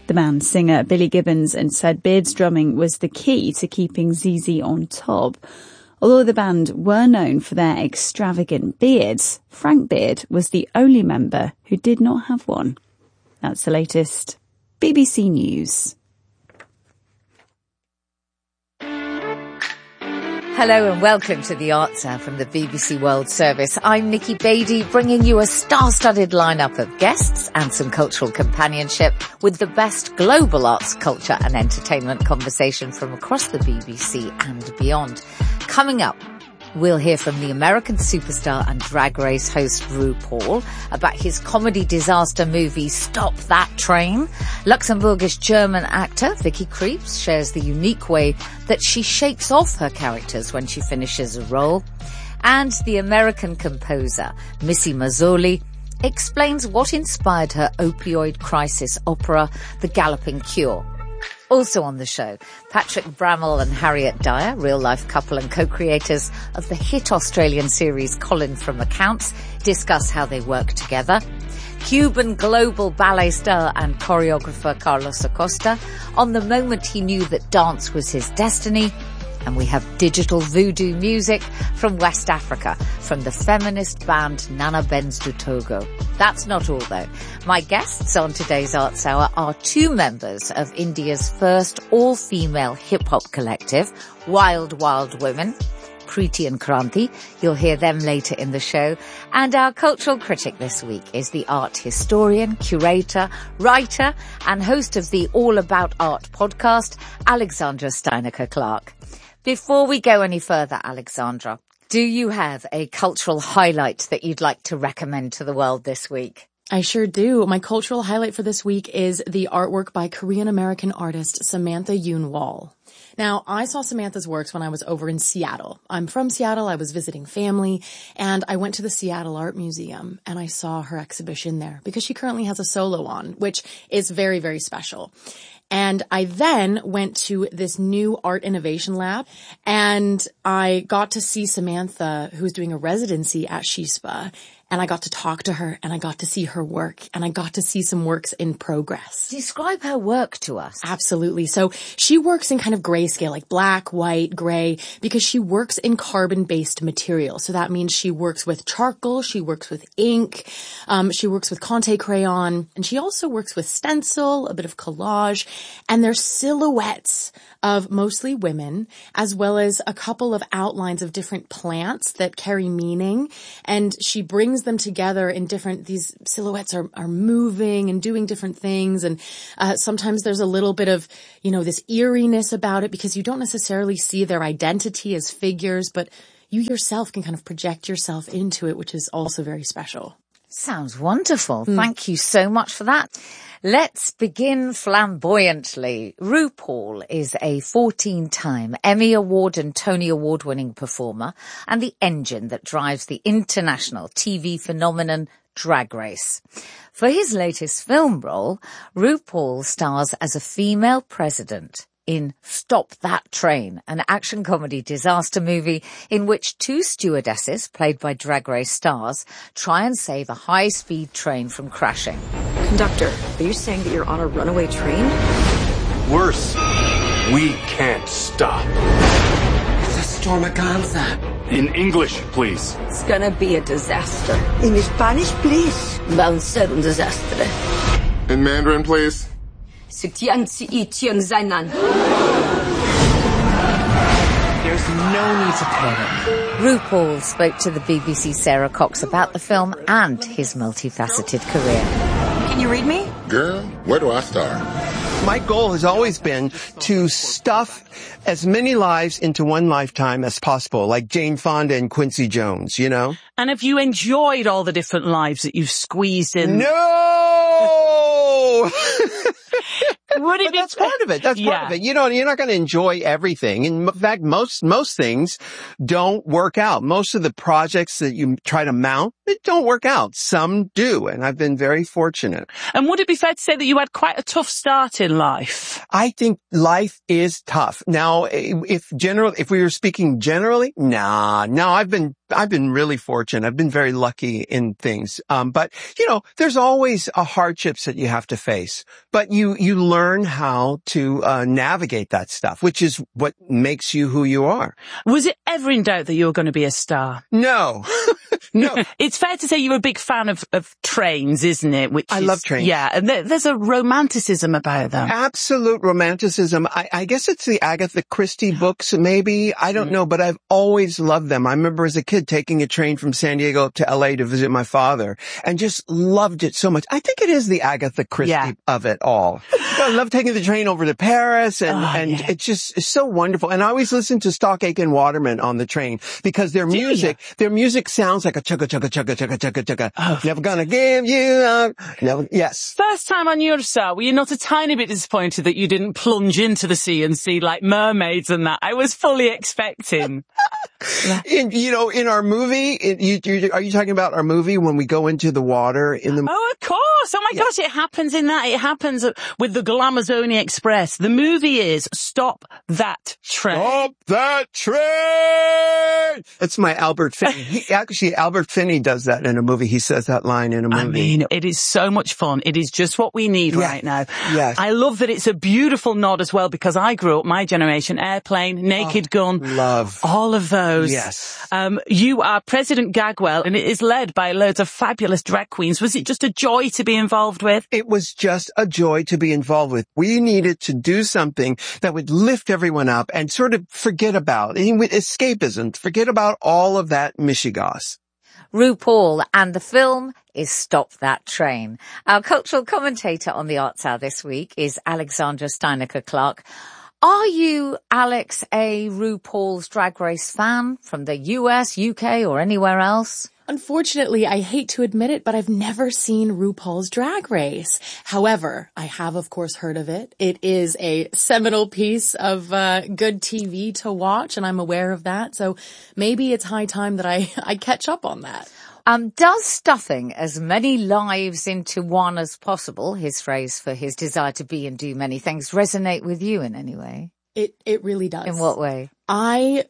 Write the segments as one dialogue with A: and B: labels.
A: the band's singer Billy Gibbons, and said Beard's drumming was the key to keeping ZZ on top. Although the band were known for their extravagant beards, Frank Beard was the only member who did not have one. That's the latest BBC News.
B: Hello and welcome to the Arts Hour from the BBC World Service. I'm Nikki Beattie, bringing you a star-studded lineup of guests and some cultural companionship with the best global arts, culture and entertainment conversation from across the BBC and beyond. Coming up, we'll hear from the American superstar and Drag Race host RuPaul about his comedy disaster movie Stop That Train. Luxembourgish-German actor Vicky Krieps shares the unique way that she shakes off her characters when she finishes a role. And the American composer Missy Mazzoli explains what inspired her opioid crisis opera The Galloping Cure. Also on the show, Patrick Bramall and Harriet Dyer, real-life couple and co-creators of the hit Australian series Colin from Accounts, discuss how they work together. Cuban global ballet star and choreographer Carlos Acosta, on the moment he knew that dance was his destiny. And we have digital voodoo music from West Africa, from the feminist band Nana Benz do Togo. That's not all, though. My guests on today's Arts Hour are two members of India's first all-female hip-hop collective, Wild Wild Women, Preeti and Kranti. You'll hear them later in the show. And our cultural critic this week is the art historian, curator, writer, and host of the All About Art podcast, Alexandra Steinecker-Clark. Before we go any further, Alexandra, do you have a cultural highlight that you'd like to recommend to the world this week?
C: I sure do. My cultural highlight for this week is the artwork by Korean-American artist Samantha Yoon Wall. Now, I saw Samantha's works when I was over in Seattle. I'm from Seattle. I was visiting family, and I went to the Seattle Art Museum, and I saw her exhibition there because she currently has a solo on, which is very, very special. And I then went to this new art innovation lab, and I got to see Samantha, who's doing a residency at SHISPA, and I got to talk to her, and I got to see her work, and I got to see some works in progress.
B: Describe her work to us.
C: Absolutely. So she works in kind of grayscale, like black, white, gray, because she works in carbon-based material. So that means she works with charcoal, she works with ink, she works with Conte crayon, and she also works with stencil, a bit of collage, and they're silhouettes of mostly women, as well as a couple of outlines of different plants that carry meaning, and she brings them together in different, these silhouettes are moving and doing different things, and sometimes there's a little bit of, this eeriness about it because you don't necessarily see their identity as figures, but you yourself can kind of project yourself into it, which is also very special.
B: Sounds wonderful. Thank you so much for that. Let's begin flamboyantly. RuPaul is a 14-time Emmy Award and Tony Award winning performer and the engine that drives the international TV phenomenon Drag Race. For his latest film role, RuPaul stars as a female president in Stop That Train, an action comedy disaster movie in which two stewardesses, played by Drag Race stars, try and save a high-speed train from crashing.
D: Conductor, are you saying that you're on a runaway train?
E: Worse, we can't stop.
D: It's a stormaganza.
E: In English, please.
D: It's gonna be a disaster.
F: In Spanish, please.
D: Va a ser un desastre.
E: In Mandarin, please.
D: There's no
B: need to panic. RuPaul spoke to the BBC Sarah Cox about the film and his multifaceted career.
D: Can you read me?
E: Girl, where do I start?
G: My goal has always been to stuff as many lives into one lifetime as possible, like Jane Fonda and Quincy Jones,
H: And have you enjoyed all the different lives that you've squeezed in?
G: No!
H: But
G: that's part of it. That's part of it. You're not going to enjoy everything. In fact, most things don't work out. Most of the projects that you try to mount that don't work out. Some do, and I've been very fortunate.
H: And would it be fair to say that you had quite a tough start in life?
G: I think life is tough. Now, if we were speaking generally, no, I've been really fortunate. I've been very lucky in things. But there's always hardships that you have to face, but you learn how to navigate that stuff, which is what makes you who you are.
H: Was it ever in doubt that you were going to be a star?
G: No. No.
H: It's fair to say you're a big fan of trains, isn't it?
G: I love trains.
H: Yeah, and there's a romanticism about them.
G: Absolute romanticism. I guess it's the Agatha Christie books, maybe. I don't know, but I've always loved them. I remember as a kid taking a train from San Diego up to LA to visit my father and just loved it so much. I think it is the Agatha Christie of it all. I love taking the train over to Paris and it's just so wonderful. And I always listen to Stock Aitken Waterman on the train because their music sounds like a chugga chugga chugga chugga chugga chugga. Oh. Never gonna give you up. Never, yes.
H: First time on your star, were you not a tiny bit disappointed that you didn't plunge into the sea and see like mermaids and that? I was fully expecting.
G: In our movie, are you talking about our movie when we go into the water in the?
H: Oh, of course. Oh my gosh, it happens in that. It happens with the Glamazoni Express. The movie is Stop That Train.
G: Stop that train! That's my Albert Finney. Albert Finney does that in a movie. He says that line in a movie.
H: I mean, it is so much fun. It is just what we need right now.
G: Yes.
H: I love that it's a beautiful nod as well because I grew up, my generation, Airplane, Naked Gun.
G: Love.
H: All of those.
G: Yes.
H: You are President Gagwell and it is led by loads of fabulous drag queens. Was it just a joy to be involved with?
G: It was just a joy to be involved with. We needed to do something that would lift everyone up and sort of forget about escapism, forget about all of that mishigas.
B: RuPaul, and the film is Stop That Train. Our cultural commentator on the Arts Hour this week is Alexandra Steinecker-Clark. Are you, Alex, a RuPaul's Drag Race fan from the US, UK, or anywhere else?
C: Unfortunately, I hate to admit it, but I've never seen RuPaul's Drag Race. However, I have, of course, heard of it. It is a seminal piece of good TV to watch, and I'm aware of that. So maybe it's high time that I catch up on that.
B: Does stuffing as many lives into one as possible, his phrase for his desire to be and do many things, resonate with you in any way?
C: It really does.
B: In what way?
C: I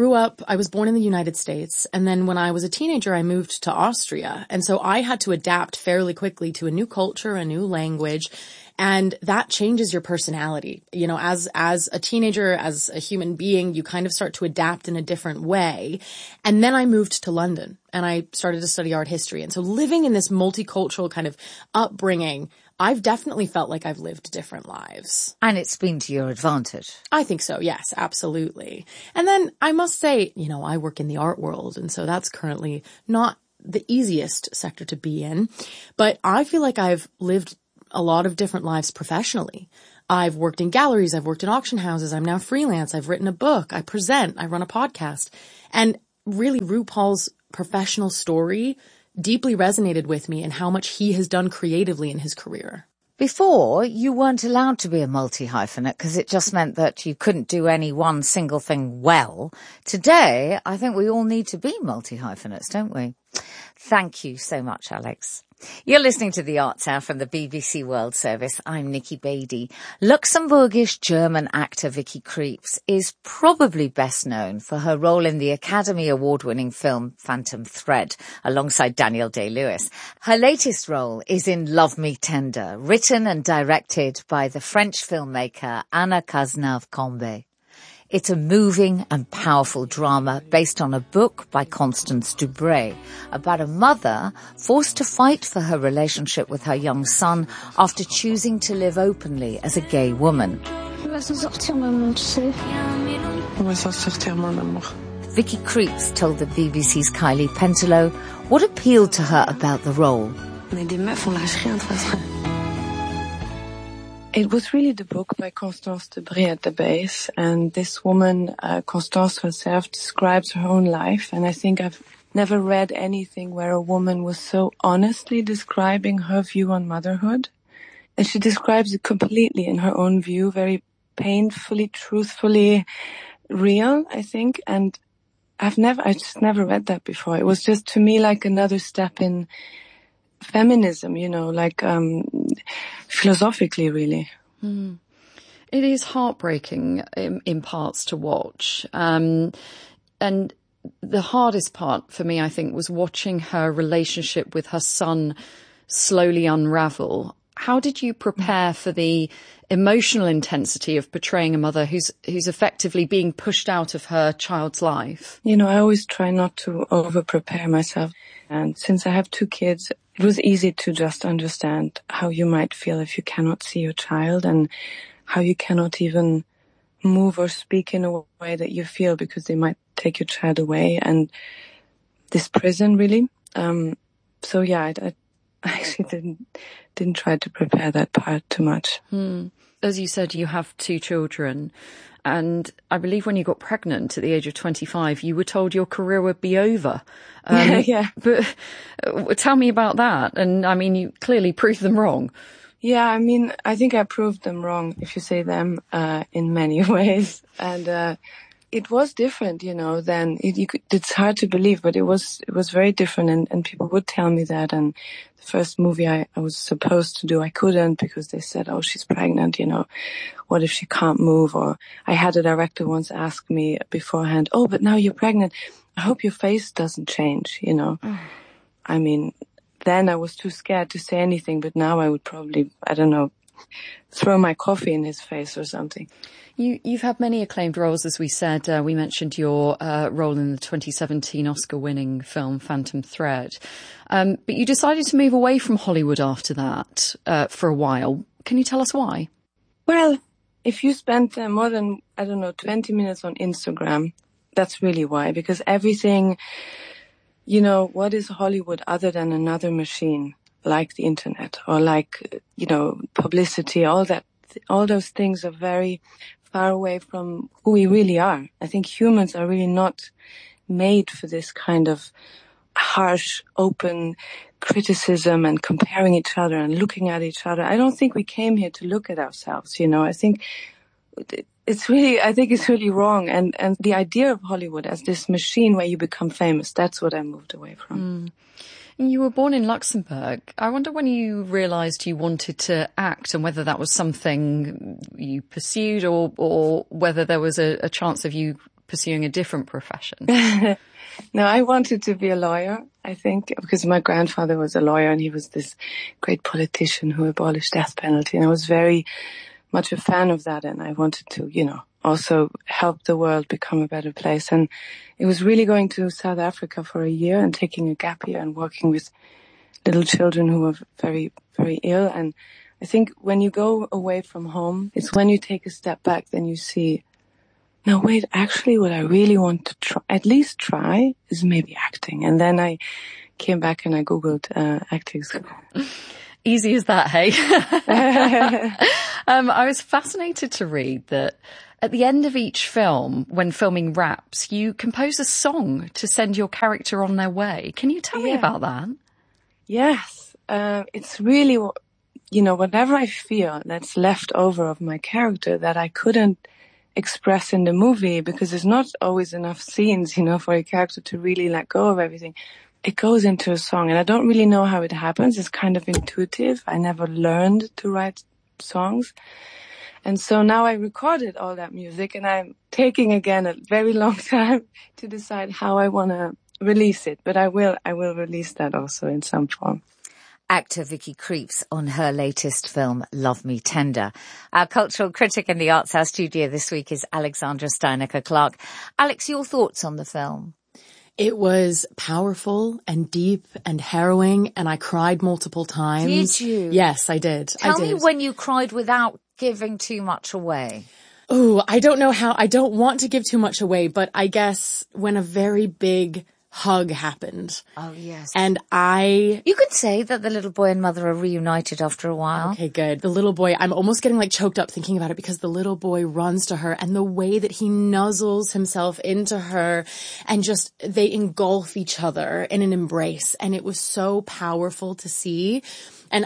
C: was born in the United States, and then when I was a teenager, I moved to Austria. And so I had to adapt fairly quickly to a new culture, a new language, and that changes your personality. You know, as a teenager, as a human being, you kind of start to adapt in a different way. And then I moved to London and I started to study art history. And so living in this multicultural kind of upbringing, I've definitely felt like I've lived different lives.
B: And it's been to your advantage.
C: I think so. Yes, absolutely. And then I must say, I work in the art world. And so that's currently not the easiest sector to be in. But I feel like I've lived a lot of different lives professionally. I've worked in galleries. I've worked in auction houses. I'm now freelance. I've written a book. I present. I run a podcast. And really RuPaul's professional story deeply resonated with me and how much he has done creatively in his career.
B: Before, you weren't allowed to be a multi-hyphenate because it just meant that you couldn't do any one single thing well. Today, I think we all need to be multi-hyphenates, don't we? Thank you so much, Alex. You're listening to The Arts Hour from the BBC World Service. I'm Nikki Beattie. Luxembourgish German actor Vicky Krieps is probably best known for her role in the Academy Award-winning film Phantom Thread alongside Daniel Day-Lewis. Her latest role is in Love Me Tender, written and directed by the French filmmaker Anna Cazenave-Combe. It's a moving and powerful drama based on a book by Constance Dubray about a mother forced to fight for her relationship with her young son after choosing to live openly as a gay woman. Vicky Krieps told the BBC's Kylie Pentelow what appealed to her about the role.
I: It was really the book by Constance Dubray at the base, and this woman, Constance herself, describes her own life, and I think I've never read anything where a woman was so honestly describing her view on motherhood, and she describes it completely in her own view, very painfully, truthfully real, I think, and I just never read that before. It was just to me like another step in feminism, like philosophically, really.
J: Mm. It is heartbreaking in parts to watch. And the hardest part for me, I think, was watching her relationship with her son slowly unravel. How did you prepare for the emotional intensity of portraying a mother who's effectively being pushed out of her child's life?
I: I always try not to over-prepare myself. And since I have 2 kids, it was easy to just understand how you might feel if you cannot see your child and how you cannot even move or speak in a way that you feel because they might take your child away. And this prison, really. So yeah, I actually didn't try to prepare that part too much.
J: As you said, you have 2 children. And I believe when you got pregnant at the age of 25, you were told your career would be over.
I: Yeah.
J: But tell me about that. And I mean, you clearly proved them wrong.
I: Yeah, I mean, I think I proved them wrong, if you say them, in many ways. And it was different, then. It's hard to believe, but it was very different. And people would tell me that. And the first movie I was supposed to do, I couldn't because they said, oh, she's pregnant, what if she can't move? Or I had a director once ask me beforehand, oh, but now you're pregnant. I hope your face doesn't change, I mean, then I was too scared to say anything, but now I would probably, I don't know, throw my coffee in his face or something.
J: You've had many acclaimed roles, as we said. We mentioned your role in the 2017 Oscar-winning film Phantom Thread. But you decided to move away from Hollywood after that for a while. Can you tell us why?
I: Well, if you spend more than, 20 minutes on Instagram, that's really why. Because everything, what is Hollywood other than another machine like the internet or like, publicity, all those things are very far away from who we really are. I think humans are really not made for this kind of harsh, open criticism and comparing each other and looking at each other. I don't think we came here to look at ourselves, I think it's really wrong. And the idea of Hollywood as this machine where you become famous, that's what I moved away from.
J: You were born in Luxembourg. I wonder when you realised you wanted to act and whether that was something you pursued or whether there was a chance of you pursuing a different profession.
I: No, I wanted to be a lawyer, I think, because my grandfather was a lawyer and he was this great politician who abolished death penalty. And I was very much a fan of that. And I wanted to, also help the world become a better place. And it was really going to South Africa for a year and taking a gap year and working with little children who were very, very ill. And I think when you go away from home, it's when you take a step back, then you see, no, wait, actually what I really want to at least try is maybe acting. And then I came back and I Googled acting school.
J: Easy as that, hey? I was fascinated to read that at the end of each film, when filming wraps, you compose a song to send your character on their way. Can you tell me about that?
I: Yes. It's really, whatever I feel that's left over of my character that I couldn't express in the movie because there's not always enough scenes, for a character to really let go of everything. It goes into a song and I don't really know how it happens. It's kind of intuitive. I never learned to write songs. And so now I recorded all that music and I'm taking again a very long time to decide how I want to release it. But I will release that also in some form.
B: Actor Vicky Krieps on her latest film, Love Me Tender. Our cultural critic in the Arts House studio this week is Alexandra Steinecker-Clark. Alex, your thoughts on the film?
C: It was powerful and deep and harrowing, and I cried multiple times.
B: Did you?
C: Yes, I did.
B: Tell me when you cried without giving too much away.
C: Oh, I don't know how. I don't want to give too much away, but I guess when a very big hug happened.
B: Oh, yes.
C: And
B: You could say that the little boy and mother are reunited after a while.
C: Okay, good. The little boy, I'm almost getting choked up thinking about it because the little boy runs to her and the way that he nuzzles himself into her and just they engulf each other in an embrace. And it was so powerful to see. And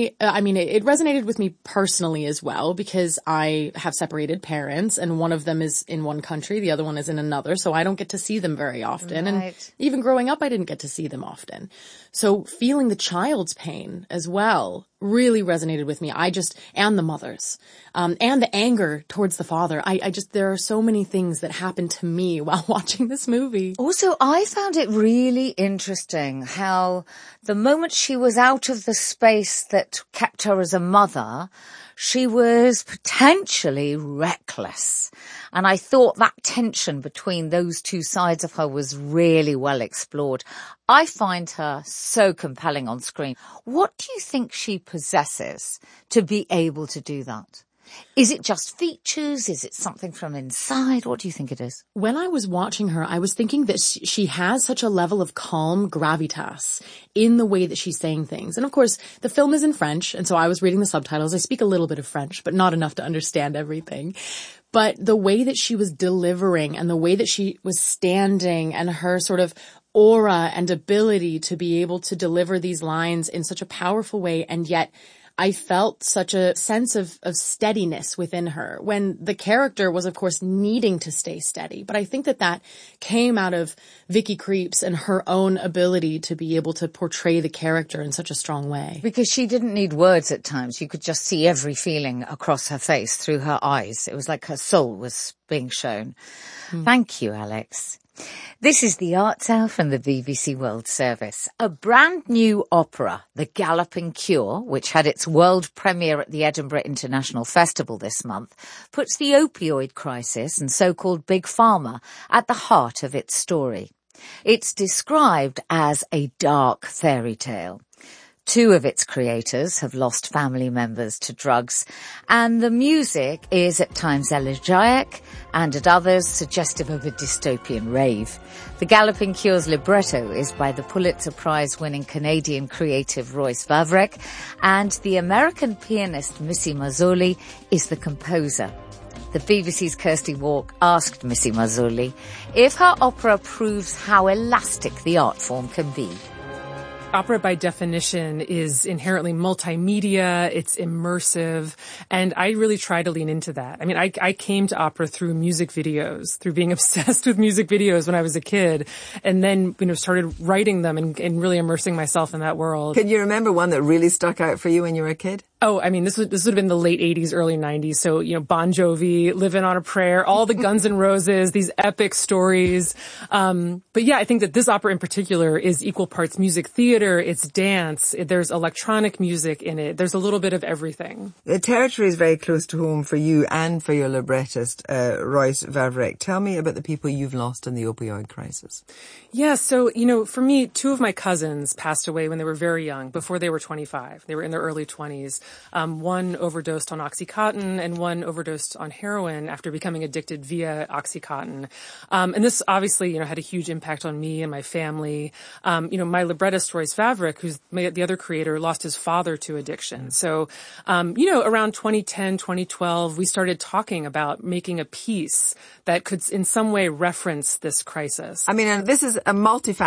C: it resonated with me personally as well, because I have separated parents, and one of them is in one country, the other one is in another, so I don't get to see them very often. Right. And even growing up, I didn't get to see them often. So feeling the child's pain as well really resonated with me. And the mothers, and the anger towards the father. There are so many things that happened to me while watching this movie.
B: Also, I found it really interesting how the moment she was out of the space that kept her as a mother, she was potentially reckless. And I thought that tension between those two sides of her was really well explored. I find her so compelling on screen. What do you think she possesses to be able to do that? Is it just features? Is it something from inside? What do you think it is?
C: When I was watching her, I was thinking that she has such a level of calm gravitas in the way that she's saying things. And of course, the film is in French, and so I was reading the subtitles. I speak a little bit of French, but not enough to understand everything. But the way that she was delivering and the way that she was standing and her sort of aura and ability to be able to deliver these lines in such a powerful way, and yet I felt such a sense of steadiness within her, when the character was, of course, needing to stay steady. But I think that came out of Vicky Krieps and her own ability to be able to portray the character in such a strong way.
B: Because she didn't need words at times. You could just see every feeling across her face through her eyes. It was like her soul was being shown. Thank you, Alex. This is the Arts Hour from the BBC World Service. A brand new opera, The Galloping Cure, which had its world premiere at the Edinburgh International Festival this month, puts the opioid crisis and so-called Big Pharma at the heart of its story. It's described as a dark fairy tale. Two of its creators have lost family members to drugs, and the music is at times elegiac and at others suggestive of a dystopian rave. The Galloping Cure's libretto is by the Pulitzer Prize-winning Canadian creative Royce Vavrek, and the American pianist Missy Mazzoli is the composer. The BBC's Kirsty Walk asked Missy Mazzoli if her opera proves how elastic the art form can be.
K: Opera, by definition, is inherently multimedia, it's immersive, and I really try to lean into that. I mean, I came to opera through music videos, through being obsessed with music videos when I was a kid, and then, started writing them and really immersing myself in that world.
L: Can you remember one that really stuck out for you when you were a kid?
K: Oh, I mean, this would have been the late 80s, early 90s. So, Bon Jovi, Livin' on a Prayer, all the Guns N' Roses, these epic stories. But yeah, I think that this opera in particular is equal parts music theater, it's dance, there's electronic music in it, there's a little bit of everything.
L: The territory is very close to home for you and for your librettist, Royce Vavrek. Tell me about the people you've lost in the opioid crisis.
K: Yeah, so, for me, two of my cousins passed away when they were very young, before they were 25. They were in their early 20s. One overdosed on OxyContin and one overdosed on heroin after becoming addicted via OxyContin. And this obviously, had a huge impact on me and my family. My librettist, Royce Vavrek, who's the other creator, lost his father to addiction. So, around 2010, 2012, we started talking about making a piece that could in some way reference this crisis.
L: I mean, and this is a multifaceted